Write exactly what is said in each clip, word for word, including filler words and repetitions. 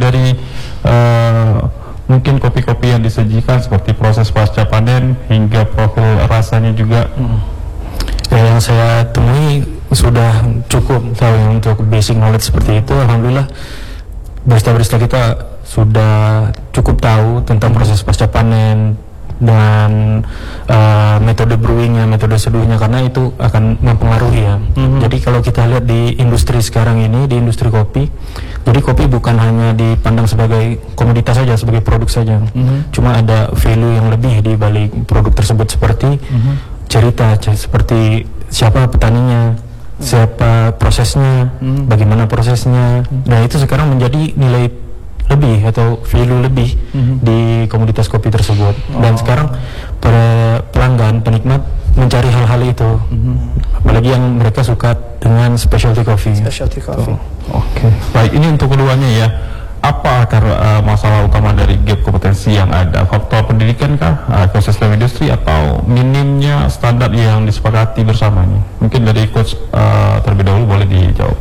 dari uh, mungkin kopi-kopi yang disajikan seperti proses pasca panen hingga profil rasanya juga. Hmm. Ya, yang saya temui sudah cukup tahu yang untuk basic knowledge seperti itu. Alhamdulillah barista-barista kita sudah cukup tahu tentang proses pasca panen dan uh, metode brewingnya, metode seduhnya, karena itu akan mempengaruhi ya. Mm-hmm. Jadi kalau kita lihat di industri sekarang ini, di industri kopi, jadi kopi bukan hanya dipandang sebagai komoditas saja, sebagai produk saja. Mm-hmm. Cuma ada value yang lebih di balik produk tersebut, seperti mm-hmm. cerita, seperti siapa petaninya, mm-hmm. siapa prosesnya, mm-hmm. bagaimana prosesnya. Mm-hmm. Nah itu sekarang menjadi nilai lebih atau value lebih mm-hmm. di komoditas kopi tersebut. Oh. Dan sekarang para pelanggan, penikmat mencari hal-hal itu, mm-hmm. apalagi yang mereka suka dengan specialty coffee. Specialty coffee. Oh. Oke. Okay. Baik, ini untuk keduanya ya. Apa akar uh, masalah utama dari gap kompetensi yang ada? Faktor pendidikan kah, uh, ekosistem industri, atau minimnya standar yang disepakati bersamanya? Mungkin dari coach uh, terlebih dahulu boleh dijawab.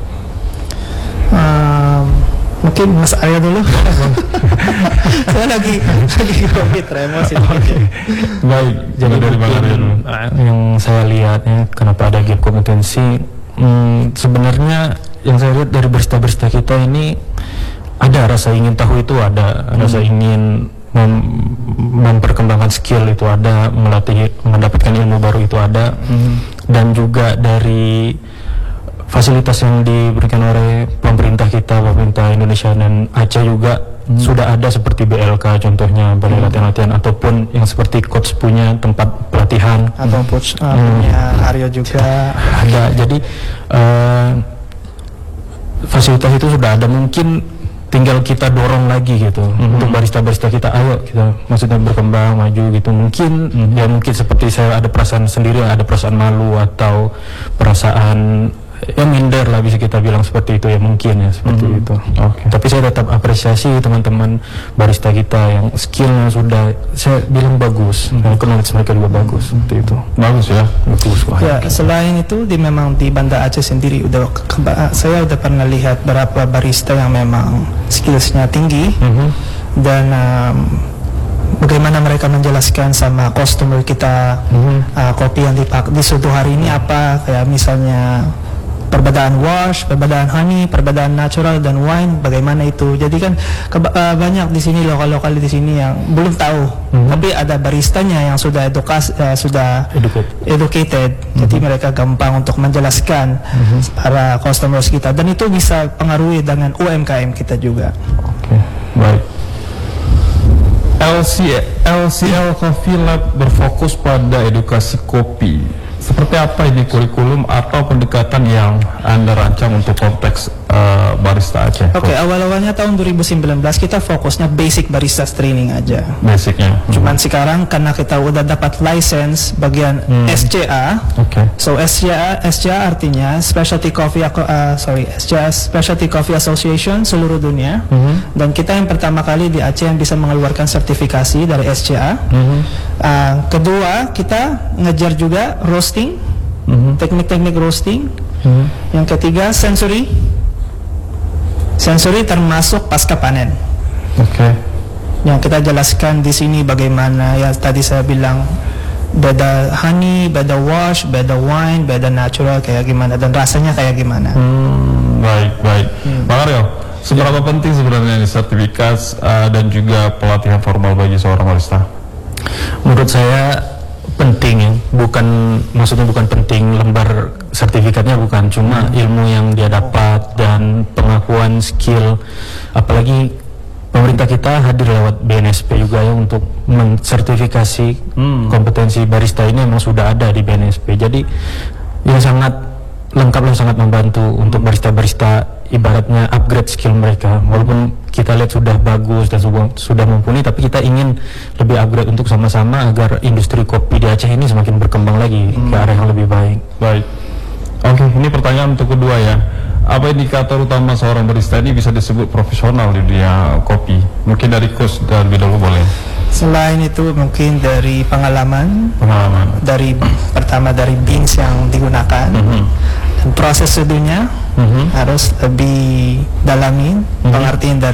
Um, Mungkin Mas Arya dulu. Saya lagi lagi covid tremor sih. Okay. Baik, jadi dari Bang Arya dulu. Yang saya lihat ya, kenapa ada gap kompetensi, hmm, sebenarnya yang saya lihat dari barista-barista kita ini ada rasa ingin tahu itu ada, hmm. rasa ingin mem- memperkembangkan skill itu ada, melatih, mendapatkan ilmu baru itu ada, hmm. dan juga dari fasilitas yang diberikan oleh pemerintah kita, pemerintah Indonesia dan Aceh juga hmm. sudah ada, seperti B L K contohnya, balai hmm. latihan-latihan, ataupun yang seperti coach punya tempat pelatihan, atau coach uh, hmm. punya Aryo juga ada. Jadi uh, fasilitas itu sudah ada, mungkin tinggal kita dorong lagi gitu hmm. untuk barista-barista kita, ayo kita maksudnya berkembang maju gitu. Mungkin hmm. ya mungkin seperti saya ada perasaan sendiri, ada perasaan malu atau perasaan ya minder lah, bisa kita bilang seperti itu ya, mungkin ya seperti hmm. itu. Okay. Tapi saya tetap apresiasi teman-teman barista kita yang skillnya sudah saya bilang bagus, hmm. dan knowledge mereka juga bagus, hmm. seperti itu. Bagus ya, bagus. Wah, ya, selain itu di memang di Banda Aceh sendiri udah keba- saya udah pernah lihat beberapa barista yang memang skillsnya tinggi, hmm. dan um, bagaimana mereka menjelaskan sama customer kita hmm. uh, kopi yang dipak di suatu hari ini apa, kayak misalnya perbedaan wash, perbedaan honey, perbedaan natural dan wine, bagaimana itu. Jadi kan keba- uh, banyak di sini lokal-lokal di sini yang belum tahu, mm-hmm. tapi ada baristanya yang sudah edukas, uh, sudah Educate. educated. Mm-hmm. Jadi mereka gampang untuk menjelaskan mm-hmm. para customers kita, dan itu bisa pengaruhi dengan U M K M kita juga. Oke, okay. Baik. L C L Coffee Lab berfokus pada edukasi kopi. Seperti apa ini kurikulum atau pendekatan yang Anda rancang untuk konteks uh, barista Aceh? Oke, okay, awal-awalnya tahun dua ribu sembilan belas kita fokusnya basic barista training aja. Basicnya. Cuman hmm. sekarang karena kita udah dapat license bagian hmm. S C A. Oke. Okay. So S C A, S C A artinya Specialty Coffee, uh, sorry, S C A Specialty Coffee Association seluruh dunia. Hmm. Dan kita yang pertama kali di Aceh yang bisa mengeluarkan sertifikasi dari S C A. Hmm. Uh, kedua, kita ngejar juga roasting, mm-hmm. teknik-teknik roasting. Mm-hmm. Yang ketiga, sensory. Sensory termasuk pasca panen. Oke. Okay. Yang kita jelaskan di sini bagaimana ya tadi saya bilang, beda honey, beda wash, beda wine, beda natural kayak gimana, dan rasanya kayak gimana. Hmm, baik, baik. Hmm. Bang Aryo, seberapa ya. penting sebenarnya sertifikat uh, dan juga pelatihan formal bagi seorang barista? Menurut saya penting ya, bukan maksudnya bukan penting lembar sertifikatnya, bukan, cuma hmm. ilmu yang dia dapat dan pengakuan skill, apalagi pemerintah kita hadir lewat B N S P juga ya untuk mensertifikasi hmm. kompetensi barista ini, memang sudah ada di B N S P, jadi ya sangat lengkap dan sangat membantu untuk barista-barista ibaratnya upgrade skill mereka. Walaupun kita lihat sudah bagus dan sudah, sudah mumpuni, tapi kita ingin lebih upgrade untuk sama-sama agar industri kopi di Aceh ini semakin berkembang lagi hmm. ke arah yang lebih baik. Baik. Oke, okay, ini pertanyaan untuk kedua ya. Apa indikator utama seorang barista ini bisa disebut profesional di dunia kopi? Mungkin dari coach terlebih dahulu boleh. Selain itu mungkin dari pengalaman, pengalaman. dari pertama dari beans yang digunakan, mm-hmm. dan proses seduhnya mm-hmm. harus lebih dalami, mm-hmm. pengertian dari